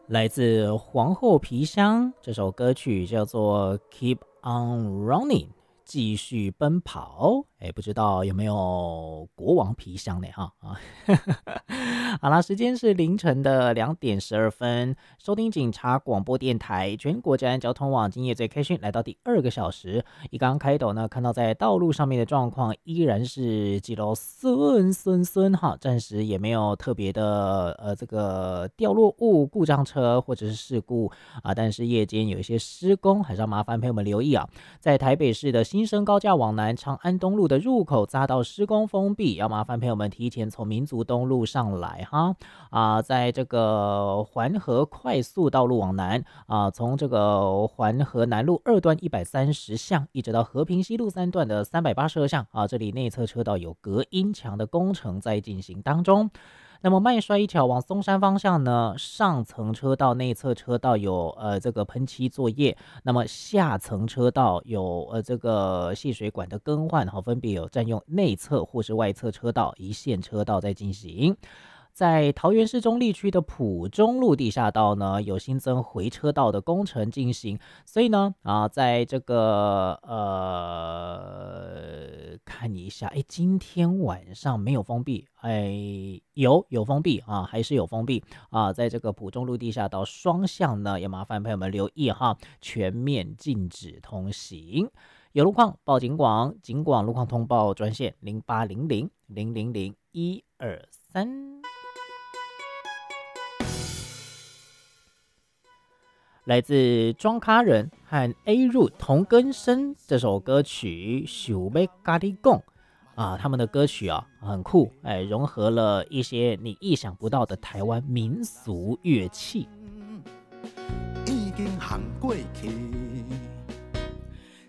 来自皇后皮箱这首歌曲叫做《Keep on Running》，继续奔跑。哎，不知道有没有国王皮箱呢？哈啊，好啦，时间是凌晨的2点12分，收听警察广播电台全国治安交通网今夜最开讯，来到第2个小时。一刚开头呢，看到在道路上面的状况依然是几楼顺哈，暂时也没有特别的这个掉落物、故障车或者是事故啊，但是夜间有一些施工，还是要麻烦朋友们留意啊。在台北市的新生高架往南长安东路的入口匝道施工封闭，要麻烦朋友们提前从民族东路上来哈啊，在这个环河快速道路往南啊，从这个环河南路2段130巷，一直到和平西路3段的382巷啊，这里内侧车道有隔音墙的工程在进行当中。那么麦帅一条往松山方向呢，上层车道内侧车道有这个喷漆作业，那么下层车道有这个泄水管的更换，好，分别有占用内侧或是外侧车道一线车道在进行。在桃园市中坜区的埔中路地下道呢，有新增回车道的工程进行，所以呢，在这个看一下，今天晚上没有封闭，有封闭啊，还是有封闭啊，在这个埔中路地下道双向呢，也麻烦朋友们留意哈，全面禁止通行。有路况报警广，警广路况通报专线0800000123。来自庄卡人和 A 入同根生这首歌曲《想要跟你讲》啊，他们的歌曲啊很酷，融合了一些你意想不到的台湾民俗乐器。 已经行过去，